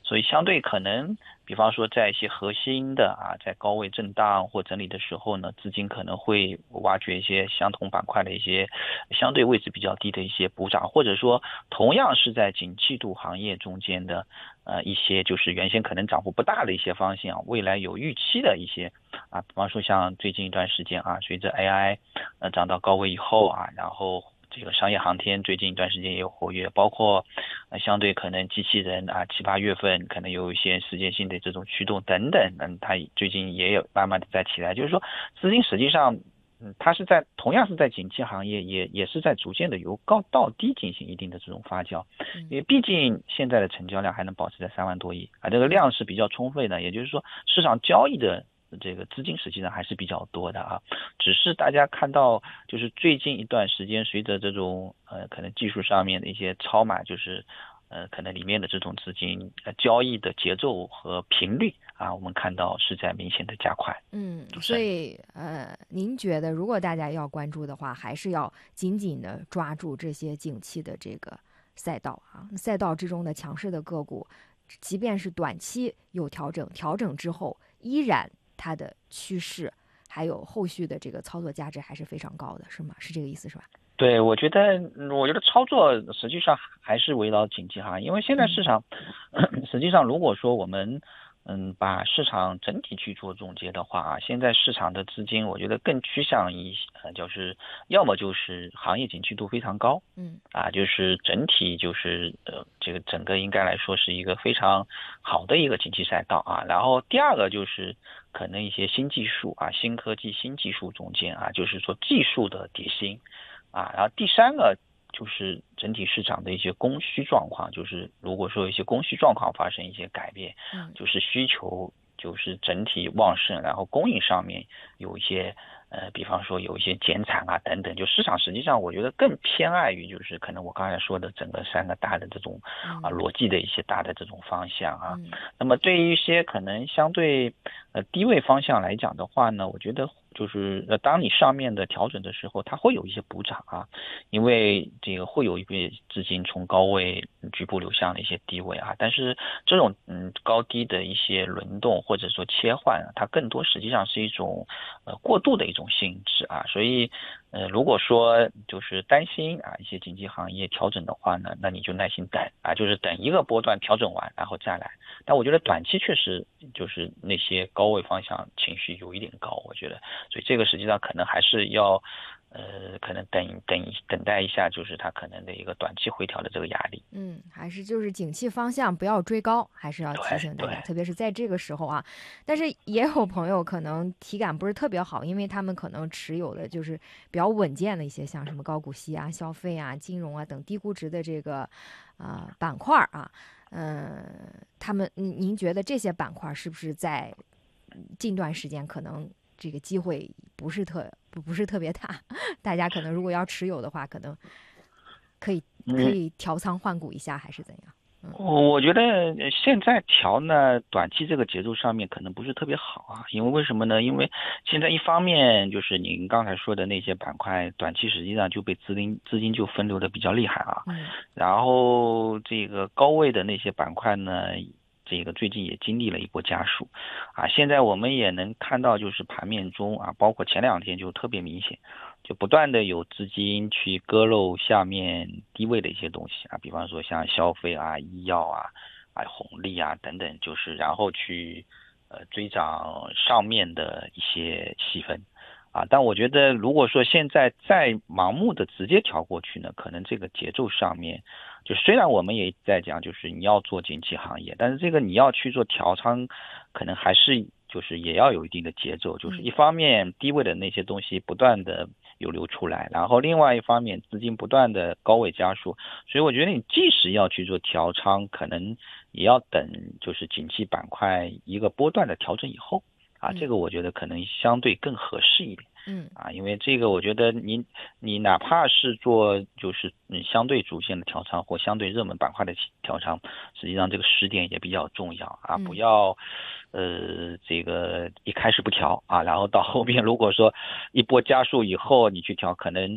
所以相对可能，比方说在一些核心的在高位震荡或整理的时候呢，资金可能会挖掘一些相同板块的一些相对位置比较低的一些补涨，或者说同样是在景气度行业中间的一些就是原先可能涨幅不大的一些方向，未来有预期的一些比方说像最近一段时间随着 AI 涨到高位以后然后这个商业航天最近一段时间也有活跃，包括相对可能机器人七八月份可能有一些时间性的这种驱动等等，它最近也有慢慢的在起来，就是说资金实际上它是同样是在景气行业，也是在逐渐的由高到低进行一定的这种发酵，因为毕竟现在的成交量还能保持在3万多亿这个量是比较充分的，也就是说市场交易的这个资金实际上还是比较多的只是大家看到就是最近一段时间随着这种可能技术上面的一些超买，就是可能里面的这种资金交易的节奏和频率我们看到是在明显的加快。 所以您觉得如果大家要关注的话，还是要紧紧的抓住这些景气的这个赛道赛道之中的强势的个股，即便是短期有调整，调整之后依然它的趋势还有后续的这个操作价值还是非常高的，是吗？是这个意思是吧？ 对，我觉得操作实际上还是围绕景气因为现在市场实际上如果说我们把市场整体去做总结的话现在市场的资金我觉得更趋向于就是要么就是行业景气度非常高，就是整体就是这个整个应该来说是一个非常好的一个景气赛道然后第二个就是可能一些新技术新科技新技术中间就是说技术的叠新然后第三个就是整体市场的一些供需状况，就是如果说一些供需状况发生一些改变，就是需求就是整体旺盛，然后供应上面有一些比方说有一些减产等等，就市场实际上我觉得更偏爱于就是可能我刚才说的整个三个大的这种逻辑的一些大的这种方向那么对于一些可能相对低位方向来讲的话呢，我觉得就是当你上面的调整的时候，它会有一些补涨因为这个会有一笔资金从高位局部流向了一些低位但是这种高低的一些轮动或者说切换它更多实际上是一种过渡的一种性质所以如果说就是担心一些经济行业调整的话呢，那你就耐心等就是等一个波段调整完然后再来。但我觉得短期确实就是那些高位方向情绪有一点高，我觉得，所以这个实际上可能还是要可能等待一下，就是它可能的一个短期回调的这个压力。 还是就是景气方向不要追高，还是要提醒大家， 对， 特别是在这个时候但是也有朋友可能体感不是特别好，因为他们可能持有的就是比较稳健的一些，像什么高股息消费金融等低估值的这个板块您觉得这些板块是不是在近段时间可能这个机会不是特别大？大家可能如果要持有的话，可能可以调仓换股一下，还是怎样？ 我觉得现在调呢，短期这个节奏上面可能不是特别好因为为什么呢？因为现在一方面就是您刚才说的那些板块，短期实际上就被资金就分流的比较厉害然后这个高位的那些板块呢，这个最近也经历了一波加速现在我们也能看到，就是盘面中包括前2天就特别明显。就不断的有资金去割肉下面低位的一些东西比方说像消费医药红利等等，就是然后去追涨上面的一些细分但我觉得如果说现在再盲目的直接调过去呢，可能这个节奏上面就虽然我们也在讲就是你要做景气行业，但是这个你要去做调仓，可能还是就是也要有一定的节奏，就是一方面低位的那些东西不断的有流出来，然后另外一方面资金不断的高位加速，所以我觉得你即使要去做调仓，可能也要等就是景气板块一个波段的调整以后这个我觉得可能相对更合适一点因为这个我觉得你哪怕是做就是相对主线的调仓或相对热门板块的调仓，实际上这个时点也比较重要不要这个一开始不调然后到后面如果说一波加速以后你去调，可能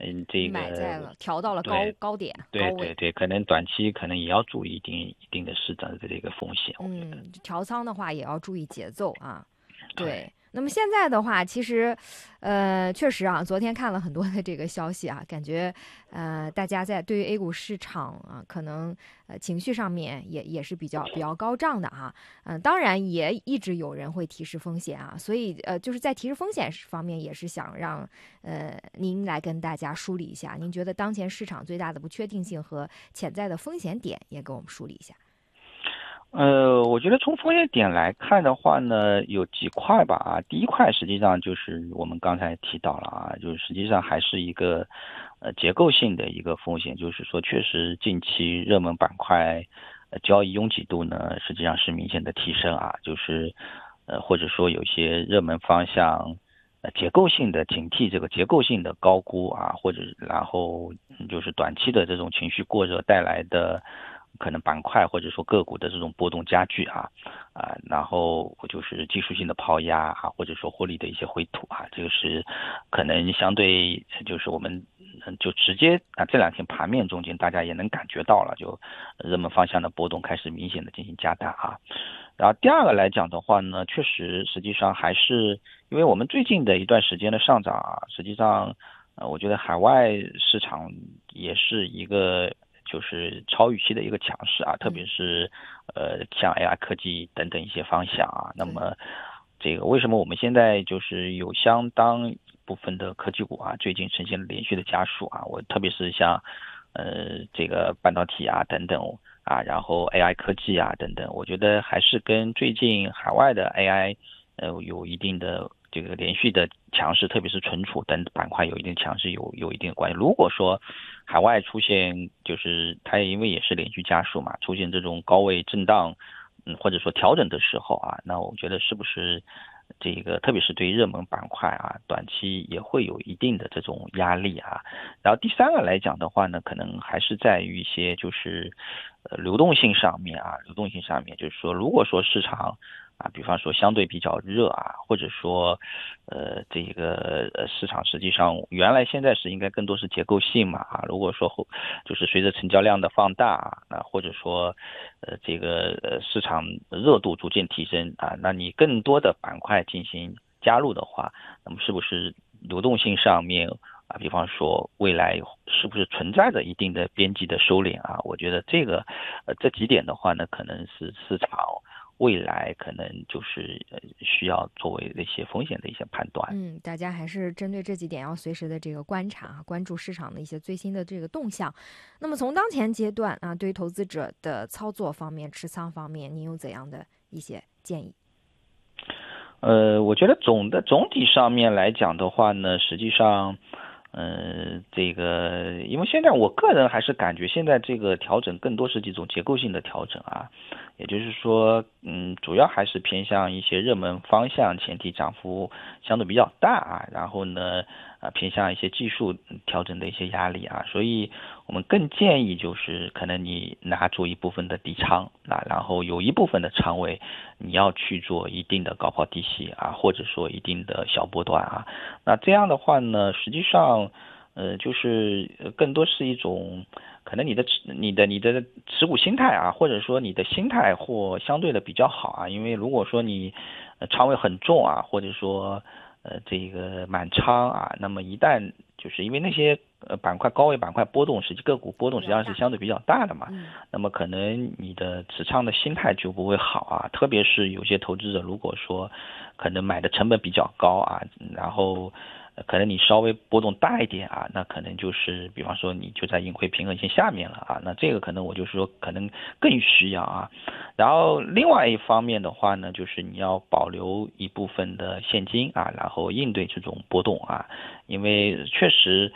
这买在个了调到了对高点高位。 对对对，可能短期可能也要注意一定的市场的这个风险，我觉得。 调仓的话也要注意节奏啊。 对。 对，那么现在的话，其实，确实啊，昨天看了很多的这个消息啊，感觉，大家在对于 A 股市场啊，可能情绪上面也是比较高涨的哈。当然也一直有人会提示风险啊，所以就是在提示风险方面，也是想让您来跟大家梳理一下，您觉得当前市场最大的不确定性和潜在的风险点，也给我们梳理一下。 我觉得从风险点来看的话呢，有几块吧啊。第一块实际上就是我们刚才提到了啊，就是实际上还是一个结构性的一个风险，就是说确实近期热门板块交易拥挤度呢实际上是明显的提升啊，就是或者说有些热门方向结构性的警惕这个结构性的高估啊，或者然后就是短期的这种情绪过热带来的。可能板块或者说个股的这种波动加剧然后就是技术性的抛压或者说获利的一些回吐这个是可能相对就是我们就直接这两天盘面中间大家也能感觉到了，就热门方向的波动开始明显的进行加大然后第二个来讲的话呢，确实实际上还是因为我们最近的一段时间的上涨实际上我觉得海外市场也是一个。就是超预期的一个强势特别是像 AI 科技等等一些方向那么这个为什么我们现在就是有相当部分的科技股最近呈现了连续的加速我特别是像这个半导体等等然后 AI 科技等等，我觉得还是跟最近海外的 AI 有一定的这个连续的强势，特别是存储等板块有一定强势有一定的关系。如果说海外出现就是它因为也是连续加速嘛，出现这种高位震荡，或者说调整的时候那我觉得是不是这个特别是对于热门板块短期也会有一定的这种压力然后第三个来讲的话呢，可能还是在于一些就是流动性上面流动性上面就是说，如果说市场比方说相对比较热或者说这个市场实际上原来现在是应该更多是结构性嘛如果说就是随着成交量的放大或者说这个市场热度逐渐提升那你更多的板块进行加入的话，那么是不是流动性上面比方说未来是不是存在着一定的边际的收敛我觉得这个这几点的话呢，可能是市场未来可能就是需要作为一些风险的一些判断。 大家还是针对这几点要随时的这个观察关注市场的一些最新的这个动向。那么从当前阶段对于投资者的操作方面、持仓方面，您有怎样的一些建议？ 我觉得总体上面来讲的话呢，实际上，这个因为现在我个人还是感觉现在这个调整更多是这种结构性的调整也就是说，主要还是偏向一些热门方向，前提涨幅相对比较大然后呢，偏向一些技术调整的一些压力所以我们更建议就是可能你拿出一部分的底仓然后有一部分的仓位你要去做一定的高抛低吸或者说一定的小波段那这样的话呢，实际上就是更多是一种可能你的持股心态或者说你的心态或相对的比较好因为如果说你仓位很重或者说这个满仓那么一旦就是因为那些板块高位板块波动，实际个股波动实际上是相对比较大的嘛，那么可能你的持仓的心态就不会好特别是有些投资者如果说可能买的成本比较高然后可能你稍微波动大一点那可能就是比方说你就在盈亏平衡线下面了那这个可能我就是说可能更需要然后另外一方面的话呢，就是你要保留一部分的现金然后应对这种波动因为确实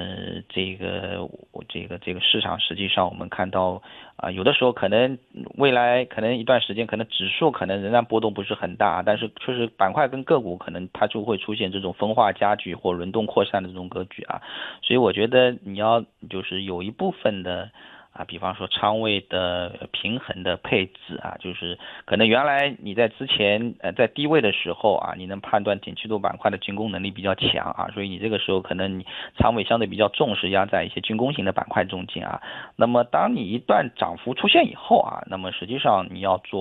这个市场实际上我们看到有的时候可能未来可能一段时间可能指数可能仍然波动不是很大，但是确实板块跟个股可能它就会出现这种分化加剧或轮动扩散的这种格局所以我觉得你要就是有一部分的啊，比方说仓位的平衡的配置啊，就是可能原来你在之前在低位的时候啊，你能判断景气度板块的进攻能力比较强啊，所以你这个时候可能你仓位相对比较重视压在一些军工型的板块中间啊。那么当你一段涨幅出现以后啊，那么实际上你要做